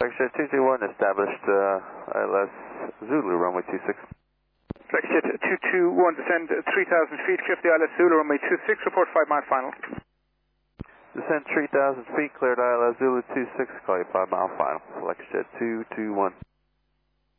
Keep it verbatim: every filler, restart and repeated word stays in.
FlexJet two two one established uh, I L S Zulu runway two six. FlexJet two two one descend three thousand feet, clear for the I L S Zulu runway two six, report five mile final. Descend three thousand feet, cleared I L S Zulu two six, call you five mile final. FlexJet two two one.